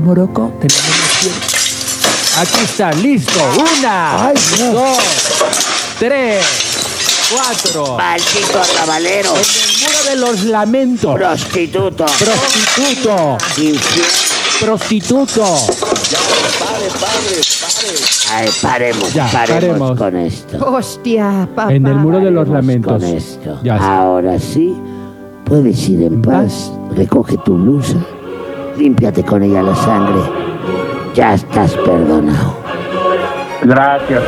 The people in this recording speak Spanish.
Morocco, tenemos tiempo. Aquí está, listo. 1, Ay, no. 2, 3, 4. Maldito arrabalero. En el muro de los lamentos. Prostituto. Prostituto. Infiel. Prostituto. Ay, paremos. Ya, paremos. Con esto. Hostia, papá. En el muro de los Con lamentos. esto. Ya está. Ahora sí, puedes ir en paz. Recoge tu blusa. Límpiate con ella la sangre. Ya estás perdonado. Gracias,